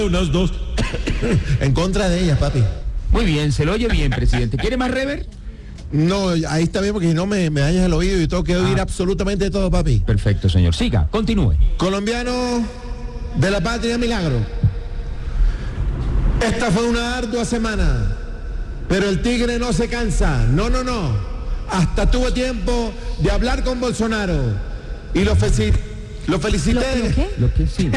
unas dos en contra de ellas, papi. Muy bien, se lo oye bien, presidente. ¿Quiere más rever? No, ahí está bien porque si no me dañas el oído y tengo que oír absolutamente todo, papi. Perfecto, señor. Siga, continúe. Colombiano de la patria milagro. Esta fue una ardua semana, pero el tigre no se cansa. No. Hasta tuvo tiempo de hablar con Bolsonaro y lo felicité. ¿Lo qué? ¿Lo qué? Sí.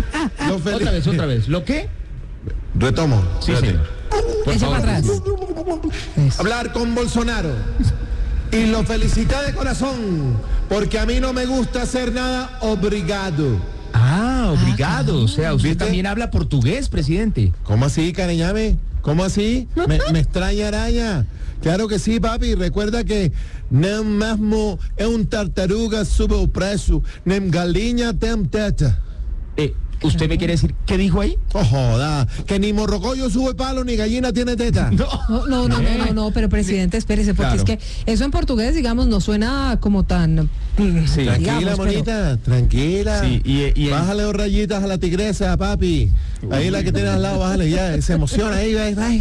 Otra vez. ¿Lo qué? Retomo. Sí, Espérate. señor. Por Echa favor. para atrás. Hablar con Bolsonaro y lo felicité de corazón porque a mí no me gusta hacer nada obligado. Obrigado. O sea, usted ¿Viste? también habla portugués, presidente. ¿Cómo así, Careñame? ¿Cómo así? Me extraña araña. Claro que sí, papi. Recuerda que nem mesmo é tartaruga sube o preço, nem galinha tem teta. ¿Usted me quiere decir qué dijo ahí? Oh, joda, que ni morrocoyo sube palo ni gallina tiene teta. No, pero presidente, espérese, porque Claro. es que eso en portugués, digamos, no suena como tan... Sí. Tranquila, digamos, monita, tranquila. Sí, y Bájale 2 rayitas a la tigresa, papi. Ahí la que tienes al lado, bájale ya. Se emociona ahí.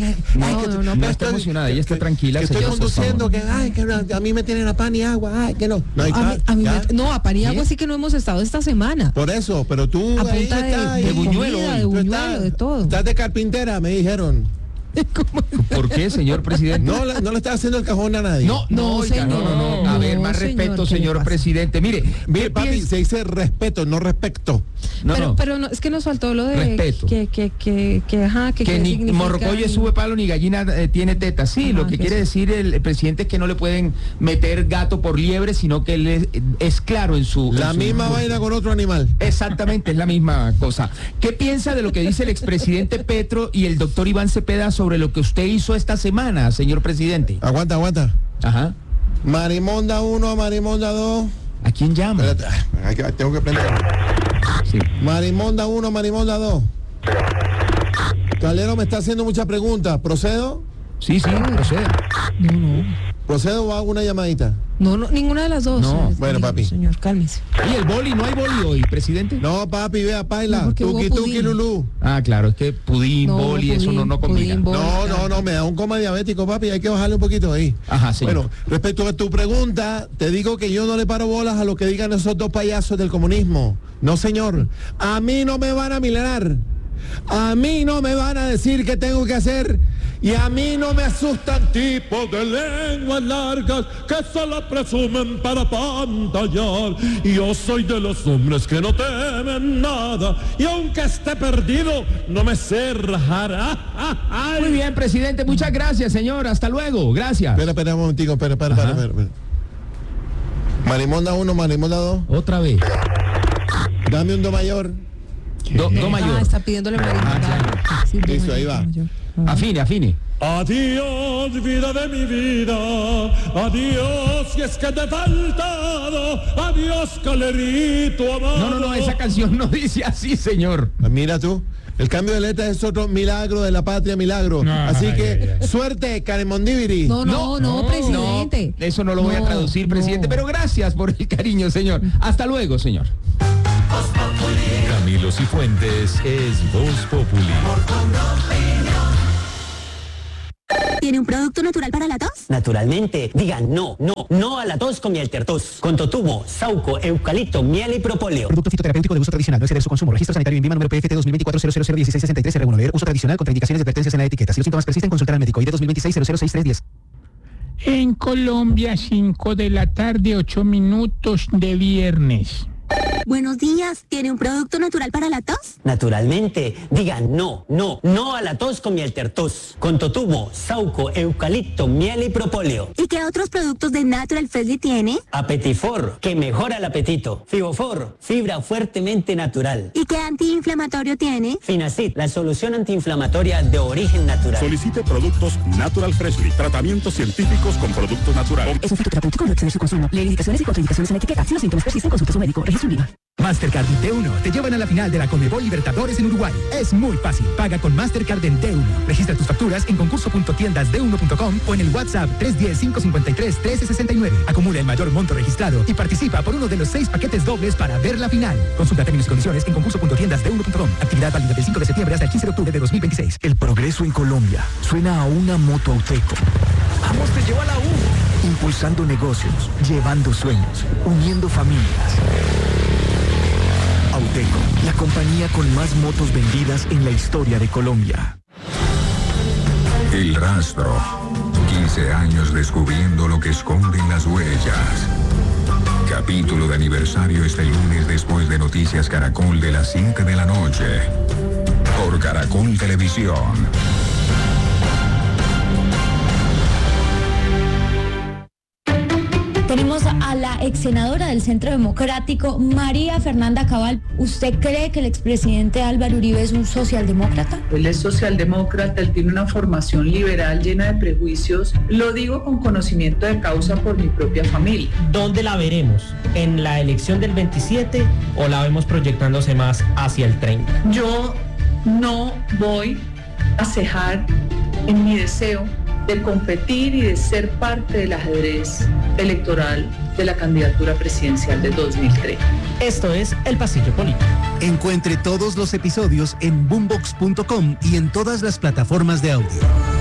No está emocionada, ella está tranquila. Que estoy señor, por conduciendo, favor. que a mí me tienen a pan y agua. Ay, que no. No hay a Paniagua sí que no hemos estado esta semana. Por eso, pero tú A ahí punta estás, de ahí. buñuelo comida, hoy. de Tú buñuelo, de todo. Estás de carpintera, me dijeron. ¿Por qué, señor presidente? No le estás haciendo el cajón a nadie. No, oiga, señor. no. A ver, No, más señor, respeto, ¿qué le señor pasa? presidente. Mire, Mire, papi, se dice respeto, no respecto. Pero no, es que nos faltó lo de Respeto. que ni significa- morrocoyo sube palo ni gallina tiene teta. Sí, Ajá, lo que que quiere sí. decir el presidente es que no le pueden meter gato por liebre, sino que él es claro en su... La en su misma discurso. vaina con otro animal. Exactamente, es la misma cosa. ¿Qué piensa de lo que dice el expresidente Petro y el doctor Iván Cepeda sobre lo que usted hizo esta semana, señor presidente? Aguanta. Ajá. Marimonda 1, Marimonda 2. ¿A quién llama? Espérate, tengo que prender. Sí. Marimonda 1, Marimonda 2. Calero me está haciendo muchas preguntas. ¿Procedo? Sí, proceda. ¿Procedo o hago una llamadita? No, ninguna de las dos. No, bueno, papi. Señor, cálmese. ¿Y el boli? ¿No hay boli hoy, presidente? No, papi, vea, paila. No, porque hubo Tuki, pudín. lulú. Ah, claro, es que pudín, boli, eso no combina. pudín, boli, No, me da un coma diabético, papi. Hay que bajarle un poquito ahí. Ajá, señor. Bueno, respecto a tu pregunta, te digo que yo no le paro bolas a lo que digan esos dos payasos del comunismo. No, señor. A mí no me van a milenar. A mí no me van a decir qué tengo que hacer. Y a mí no me asustan tipos de lenguas largas que solo presumen para pantallar. Yo soy de los hombres que no temen nada. Y aunque esté perdido, no me sé rajar. Muy bien, presidente, muchas gracias, señor. Hasta luego, gracias. Espera un momentico, espera. Marimonda 1, Marimonda 2. Otra vez. Dame un do mayor. Do mayor. está pidiéndole marimonda. claro. Sí, do Listo, mayor, ahí va. do mayor. Afine. Adiós, vida de mi vida. Adiós, si es que te he faltado. Adiós, calerito amado. No, esa canción no dice así, señor. Mira tú. El cambio de letra es otro milagro de la patria, milagro. Así que, suerte, Caremondibiri. No, presidente. No, eso no lo voy a traducir, presidente, pero gracias por el cariño, señor. Hasta luego, señor. Camilo Cifuentes es Voz Populi. ¿Tiene un producto natural para la tos? Naturalmente, digan no a la tos con miel tertos. Con totumo, sauco, eucalipto, miel y propóleo. Producto fitoterapéutico de uso tradicional, no exceder su consumo. Registro sanitario INVIMA número PFT 2024-00001663-R1. Leer uso tradicional con indicaciones y advertencias en la etiqueta. Si los síntomas persisten, consultar al médico. ID 2026-006310. En Colombia, 5 de la tarde, 8 minutos de viernes. Buenos días, ¿tiene un producto natural para la tos? Naturalmente, digan no a la tos con miel tertos. Con totumo, sauco, eucalipto, miel y propóleo. ¿Y qué otros productos de Natural Freshly tiene? Apetifor, que mejora el apetito. Fibofor, fibra fuertemente natural. ¿Y qué antiinflamatorio tiene? Finacid, la solución antiinflamatoria de origen natural. Solicite productos Natural Freshly, tratamientos científicos con productos naturales. Es un fitoterapéutico, no exceder su consumo. Leer indicaciones y contraindicaciones en la etiqueta. Si los síntomas persisten, consulte a su médico. Aplica sin IVA. Mastercard y T1 te llevan a la final de la Conmebol Libertadores en Uruguay. Es muy fácil. Paga con Mastercard en T1. Registra tus facturas en concurso.tiendasd1.com o en el WhatsApp 310-553-1369. Acumula el mayor monto registrado y participa por uno de los 6 paquetes dobles para ver la final. Consulta términos y condiciones en concurso.tiendasd1.com. Actividad válida del 5 de septiembre hasta el 15 de octubre de 2026. El progreso en Colombia suena a una moto Auteco. ¡Vamos, te lleva a la U! Impulsando negocios, llevando sueños, uniendo familias. Auteco, la compañía con más motos vendidas en la historia de Colombia. El rastro. 15 años descubriendo lo que esconden las huellas. Capítulo de aniversario este lunes después de Noticias Caracol de las 7 de la noche. Por Caracol Televisión. Tenemos a la ex senadora del Centro Democrático, María Fernanda Cabal. ¿Usted cree que el expresidente Álvaro Uribe es un socialdemócrata? Él es socialdemócrata, él tiene una formación liberal llena de prejuicios. Lo digo con conocimiento de causa por mi propia familia. ¿Dónde la veremos? ¿En la elección del 27 o la vemos proyectándose más hacia el 30? Yo no voy a cejar en mi deseo de competir y de ser parte del ajedrez electoral de la candidatura presidencial de 2030. Esto es El Pasillo Político. Encuentre todos los episodios en boombox.com y en todas las plataformas de audio.